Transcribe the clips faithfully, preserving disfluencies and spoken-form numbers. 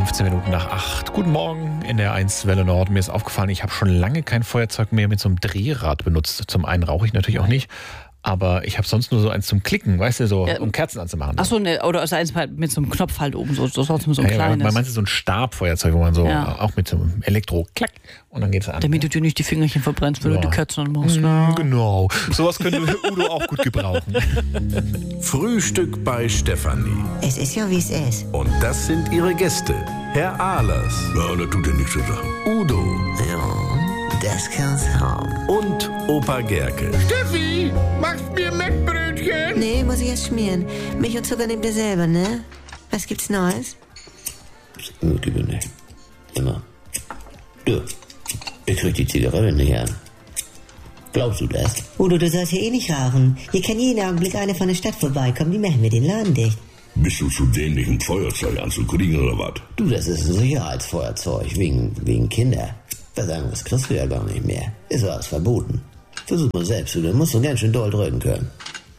fünfzehn Minuten nach acht. Guten Morgen in der eins Welle Nord. Mir ist aufgefallen, ich habe schon lange kein Feuerzeug mehr mit so einem Drehrad benutzt. Zum einen rauche ich natürlich auch nicht, aber ich habe sonst nur so eins zum Klicken, weißt du, so Ja. um Kerzen anzumachen. Ach so, ne, oder ist eins halt mit so einem Knopf halt oben, so, so, so ein ja, ja, kleines. man meint so ein Stabfeuerzeug, wo man so Ja. auch mit so einem Elektro-Klack und dann geht's an. Damit du dir nicht die Fingerchen verbrennst, wenn Ja. du die Kerzen anmachst. Mm, Genau. Sowas könnte Udo auch gut gebrauchen. Frühstück bei Stefanie. Es ist ja, wie es ist. Und das sind ihre Gäste. Herr Ahlers. Ja, das tut ja nichts zu sagen. Udo Ja, das kann's haben. und Opa Gerke. Steffi, machst mir Mettbrötchen? Nee, muss ich erst schmieren. Milch und Zucker nehmt ihr selber, ne? Was gibt's Neues? Mögliche nicht. Immer. Du, ich krieg die Zigarette nicht an. Glaubst du das? Udo, du sollst hier eh nicht rauchen. Hier kann jeden Augenblick eine von der Stadt vorbeikommen. Die machen mir den Laden dicht. Bist du zu dämlich, ein Feuerzeug anzukriegen oder was? Du, das ist ein Sicherheitsfeuerzeug, wegen, wegen Kinder. Was anderes kriegst du ja gar nicht mehr. Ist alles verboten. Versuch mal selbst, du, da musst du ganz schön doll drücken können.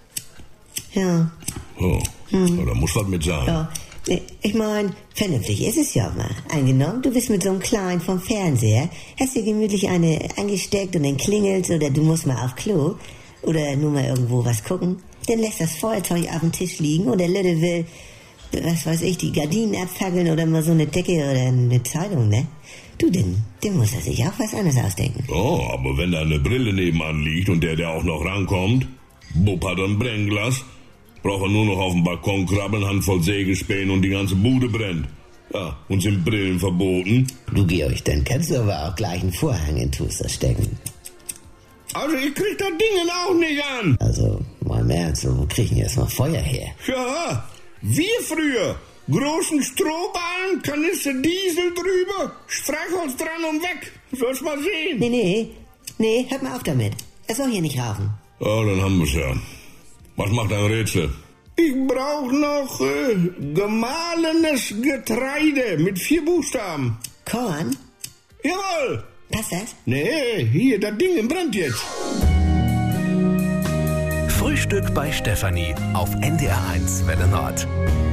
Ja, Oh, ja, da muss was mit sein. ja. Nee, Ich mein, vernünftig ist es ja mal. Angenommen, du bist mit so einem Kleinen vom Fernseher, hast dir gemütlich eine angesteckt und dann klingelt's oder du musst mal auf Klo oder nur mal irgendwo was gucken. Dann lässt das Feuerzeug auf dem Tisch liegen und der Lütte will, was weiß ich, die Gardinen abfackeln oder mal so eine Decke oder eine Zeitung, ne? Du, denn, dann muss er sich auch was anderes ausdenken. Oh, aber wenn da eine Brille nebenan liegt und der, der auch noch rankommt, Bub hat ein Brennglas, braucht er nur noch auf dem Balkon krabbeln, Handvoll Sägespäne und die ganze Bude brennt. Ja, und sind Brillen verboten? Du, Georg, dann kannst du aber auch gleich einen Vorhang in Toaster stecken. Also ich krieg das Ding auch nicht an. Also, mal im Ernst, wo kriegen wir jetzt noch Feuer her? Ja, wir früher. Großen Strohballen, Kanister Diesel drüber, Streichholz dran und weg. Sollst mal sehen. Nee, nee, nee, hört mal auf damit. Er soll hier nicht rauchen. Ja, dann haben wir's ja. Was macht ein Rätsel? Ich brauch noch äh, gemahlenes Getreide mit vier Buchstaben. Korn? Jawohl. Passt das? Nee, hier, das Ding brennt jetzt. Frühstück bei Stefanie auf N D R eins Welle Nord.